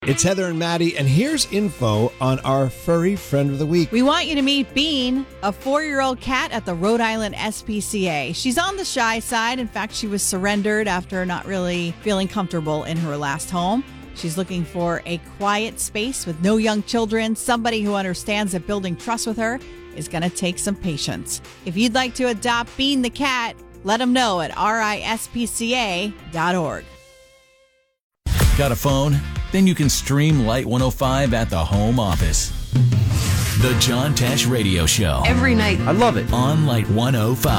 It's Heather and Maddie, and here's info on our furry friend of the week. We want you to meet Bean, a 4-year-old cat at the Rhode Island SPCA. She's on the shy side. In fact, she was surrendered after not really feeling comfortable in her last home. She's looking for a quiet space with no young children, somebody who understands that building trust with her is going to take some patience. If you'd like to adopt Bean the cat, let them know at rispca.org. Got a phone? Then you can stream Light 105 at the home office. The John Tesh Radio Show. Every night. I love it. On Light 105.